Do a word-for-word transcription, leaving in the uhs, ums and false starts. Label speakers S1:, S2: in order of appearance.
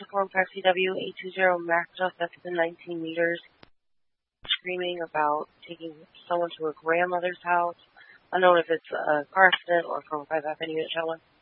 S1: four five C W eight two zero Macduff, that's within nineteen meters, screaming about taking someone to her grandmother's house. Unknown if it's a car accident or four five F N unit, shall one.